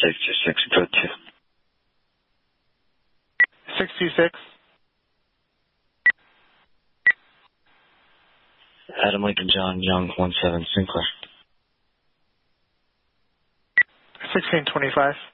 626, code 2. 626. Adam Lincoln John Young 17 Sinclair. 1625.